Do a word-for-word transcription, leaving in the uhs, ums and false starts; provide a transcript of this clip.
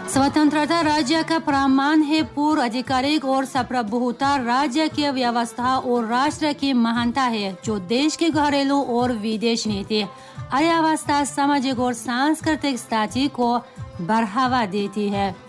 स्वतंत्रता राज्य का प्रमाण है। पूर्व आधिकारिक और संप्रभुता राज्य की व्यवस्था और राष्ट्र की महानता है, जो देश की घरेलू और विदेश नीति, अर्थव्यवस्था, सामाजिक और सांस्कृतिक स्थिति को बढ़ावा देती है।